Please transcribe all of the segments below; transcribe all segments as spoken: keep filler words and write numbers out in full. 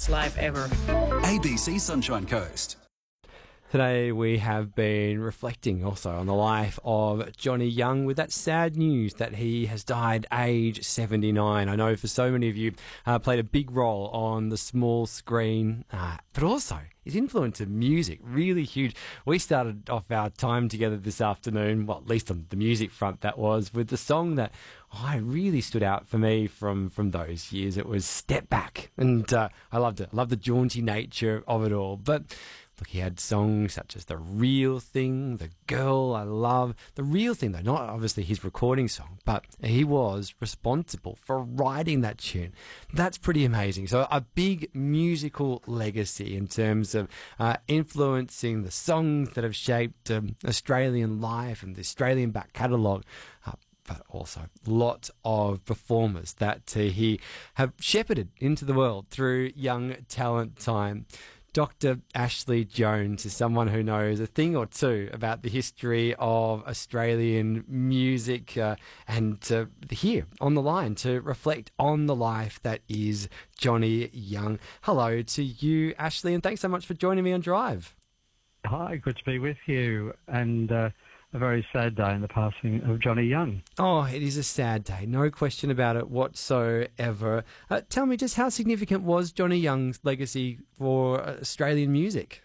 best life ever. A B C Sunshine Coast. Today we have been reflecting also on the life of Johnny Young with that sad news that he has died age seventy-nine. I know for so many of you uh, played a big role on the small screen, uh, but also his influence of music, really huge. We started off our time together this afternoon, well, at least on the music front that was, with the song that oh, really stood out for me from, from those years. It was Step Back, and uh, I loved it. I loved the jaunty nature of it all, but look, he had songs such as The Real Thing, The Girl I Love. The Real Thing, though, not obviously his recording song, but he was responsible for writing that tune. That's pretty amazing. So a big musical legacy in terms of uh, influencing the songs that have shaped um, Australian life and the Australian back catalogue. Uh, but also lots of performers that uh, he have shepherded into the world through Young Talent Time. Doctor Ashley Jones is someone who knows a thing or two about the history of Australian music uh, and uh, here on the line to reflect on the life that is Johnny Young. Hello to you, Ashley, and thanks so much for joining me on Drive. Hi, good to be with you, and uh, a very sad day in the passing of Johnny Young. Oh, it is a sad day, no question about it whatsoever. Uh, tell me, just how significant was Johnny Young's legacy for Australian music?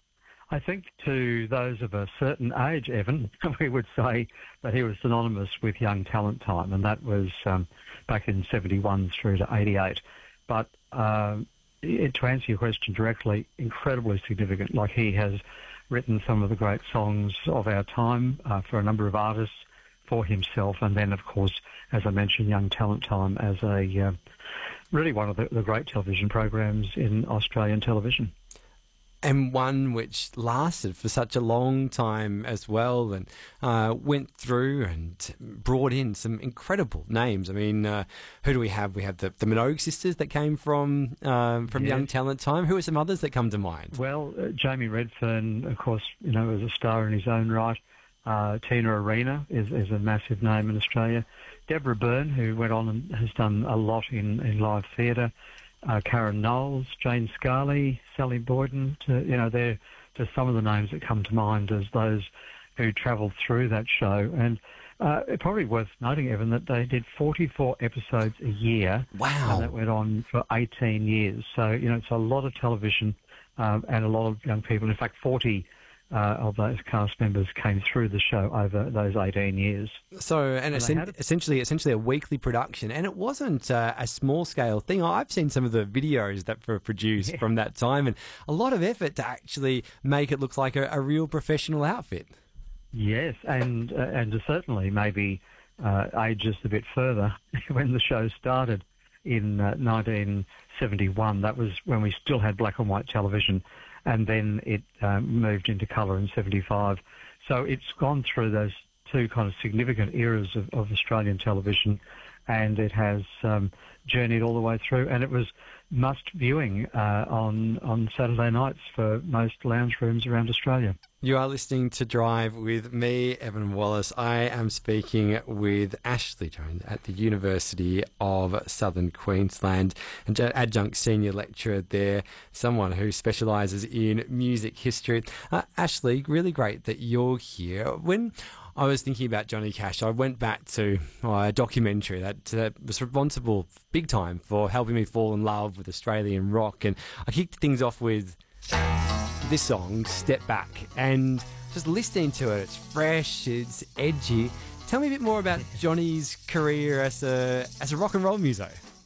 I think to those of a certain age, Evan, we would say that he was synonymous with Young Talent Time, and that was um, back in seventy-one through to eighty-eight. But um, it, to answer your question directly, incredibly significant. Like, he has written some of the great songs of our time uh, for a number of artists, for himself, and then, of course, as I mentioned, Young Talent Time as a uh, really one of the, the great television programs in Australian television. And one which lasted for such a long time as well, and uh, went through and brought in some incredible names. I mean, uh, who do we have? We have the, the Minogue sisters that came from um, from Yes. Young Talent Time. Who are some others that come to mind? Well, uh, Jamie Redfern, of course, you know, is a star in his own right. Uh, Tina Arena is, is a massive name in Australia. Deborah Byrne, who went on and has done a lot in, in live theatre. Uh, Karen Knowles, Jane Scarley, Sally Boyden, to, you know, they're just some of the names that come to mind as those who travelled through that show. And uh, it's probably worth noting, Evan, that they did forty-four episodes a year. Wow. And that went on for eighteen years. So, you know, it's a lot of television um, and a lot of young people. In fact, forty Uh, of those cast members came through the show over those eighteen years. So, and, And essen- they had it- essentially, essentially a weekly production, and it wasn't uh, a small scale thing. I've seen some of the videos that were produced Yeah. from that time, and a lot of effort to actually make it look like a, a real professional outfit. Yes, and uh, and certainly maybe uh, age just a bit further. When the show started in uh, nineteen seventy-one, that was when we still had black and white television, and then it um, moved into colour in seventy-five. So it's gone through those two kind of significant eras of, of Australian television, and it has um, journeyed all the way through, and it was must viewing uh, on, on Saturday nights for most lounge rooms around Australia. You are listening to Drive with me, Evan Wallace. I am speaking with Ashley Jones at the University of Southern Queensland, and adjunct senior lecturer there, someone who specialises in music history. Uh, Ashley, really great that you're here. When I was thinking about Johnny Cash, I went back to oh, a documentary that uh, was responsible big time for helping me fall in love with Australian rock, and I kicked things off with this song, Step Back, and just listening to it, it's fresh, it's edgy. Tell me a bit more about Johnny's career as a as a rock and roll muso.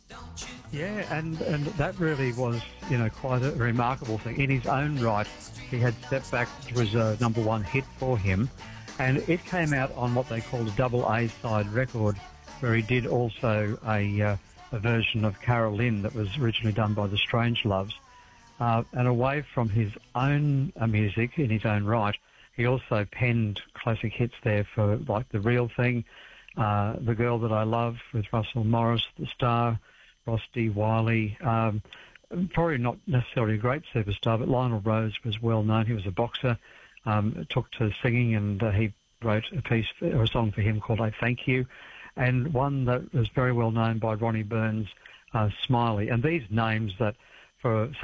Yeah, and, and that really was, you know, quite a remarkable thing. In his own right, he had Step Back, which was a number one hit for him, and it came out on what they called a double A-side record, where he did also a, uh, a version of Carol Lynn that was originally done by the Strangeloves. Uh, and away from his own uh, music in his own right, he also penned classic hits there for, like, The Real Thing, uh, The Girl That I Love with Russell Morris, The Star, Ross D. Wiley. Um, probably not necessarily a great superstar, but Lionel Rose was well known. He was a boxer, um, took to singing, and uh, he wrote a piece or a song for him called I Thank You, and one that was very well known by Ronnie Burns, uh, Smiley. And these names that for